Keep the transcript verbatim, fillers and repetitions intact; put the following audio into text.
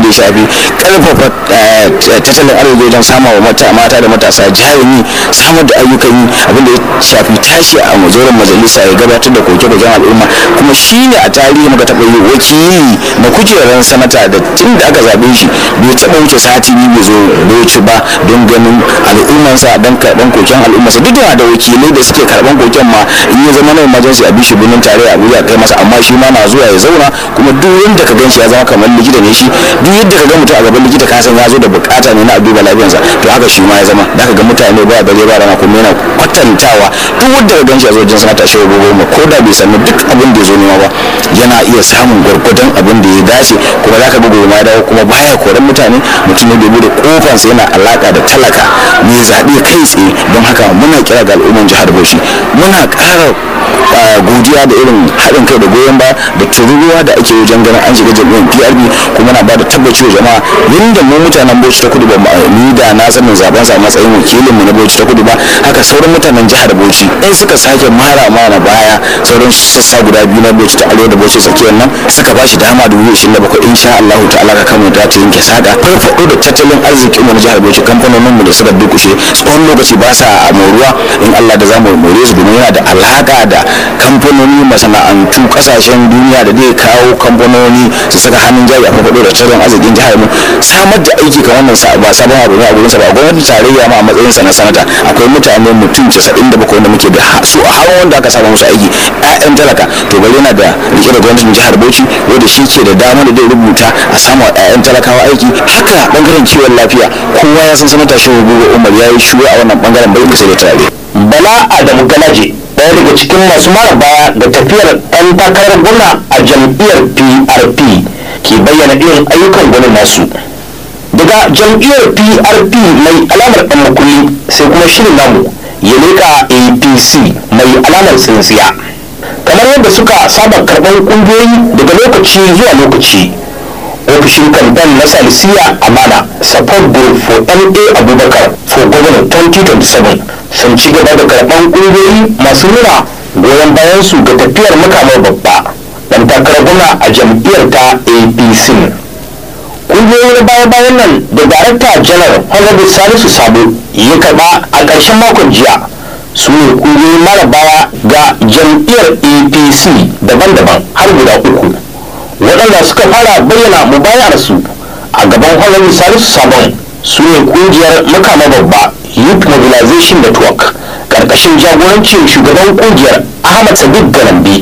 ya shafi karfafa tattalin arziki don sama wa mata da matasa jarumi, samar da ayyukan yi, abin da ya shafi tashi a mazorin majalisa ya gabatar da koke-koken al'umma. Kuma shi ne a tarihi muka taɓa yi wakili na kujerar sanata da tun da aka zaɓe shi bai taɓa wuce sati biyu bai zo Bauchi ba don ganin al'ummarsa don karɓan koken al'ummarsa. Duk da wakilai da suke karɓan koken ma in ya zama na emergency a bishi birnin tarayya Abuja kai masa, amma shi ma na zuwa ya zauna. Kuma duk yadda ka gan shi ya zama kamar likita ne shi, duk yadda ka ga mutum a gaban likita ka san ya zo da bukata ne na a duba lafiyarsa, to haka shi ma ya zama. Da ka ga mutane ba dare ba rana kuma yana kwatantawa duk wanda ka gan shi a zo jin sanata shi goma ko da bai sami duk abin da ya zo nema ba yana iya samun gwargwadon abin da ya dace. Kuma za ka bugu ma dawo kuma baya koran mutane, mutum ne da bude kofansa yana alaka da talaka mai zaɓe kai tsaye. Don haka muna kira ga al'umman jihar Bauchi, muna ƙara godiya da irin haɗin kai da goyon baya da tururuwa da ake wajen ganin an shiga jami'an P R B. kuma na bada tabbaci wa jama'a yadda mu mutanen Bauchi ta Kudu ba mu da na sanin zaben sa matsayin wakilin mu na Bauchi ta Kudu ba, haka sauran mutanen jihar Bauchi in suka sake mara mana baya sauran sassa guda biyu na Bauchi ta Arewa da Bauchi tsakiyar nan suka bashi dama da wuya ishirin da bakwai insha Allah ta'ala ka kama ta ta yanke saka farfado da tattalin arzikin mu na jihar Bauchi. Kamfanonin mu da suka dukushe tsawon lokaci ba sa a moruwa, in Allah da zamu more su domin yana da alaka da kamfanoni masana'antu kasashen duniya da zai kawo kamfanoni su saka hannun jari a farfado da tattalin arzikin jihar mu. Samar da aiki kan wannan ba sabon abu ne a gurin sa ba, gwamnatin tarayya ma a matsayin sa na sanata akwai mutane mutum casa'in da bakwai wanda muke da su a hawan wanda aka saba musu aiki ƴaƴan talaka, to bari yana da rike da gwamnatin jihar Bauchi wanda shi ke da dama da zai rubuta a samu ƴaƴan talakawa aiki. Haka bangaren kiwon lafiya kowa ya san sanata Shehu Buba Umar ya yi shuwa a wannan bangaren bai sai da tare. Bala Adamu Galaje ɗaya daga cikin masu mara baya da tafiyar ɗan takarar gwamna a jam'iyyar P R P ke bayyana irin ayyukan gwamnan nasu. Daga jam'iyyar P R P mai alamar ɗan makulli sai kuma shirin namu ya leƙa A P C mai alamar tsintsiya. Kamar yadda suka saba karɓar ƙungiyoyi daga lokaci zuwa lokaci, ofishin kamfen na Salisiya Amana Support Group for M A Abubakar for Governor twenty twenty-seven sun ci gaba da karɓar ƙungiyoyi masu nuna goyon bayan su ga tafiyar makamar babba dan takarar gwamna a jam'iyyar ta A P C. Ƙungiyoyi na baya-bayan nan da Darakta Janar Honorable Salisu Sabo ya karɓa a ƙarshen makon jiya su ne ƙungiyoyin mara baya ga jam'iyyar A P C daban-daban har guda uku, waɗanda suka fara bayyana mubayarsu a gaban Honorable Salisu Sabon su ne ƙungiyar makama babba Youth Mobilization Network ƙarƙashin jagorancin shugaban ƙungiyar Ahmad Sadiq Garambe.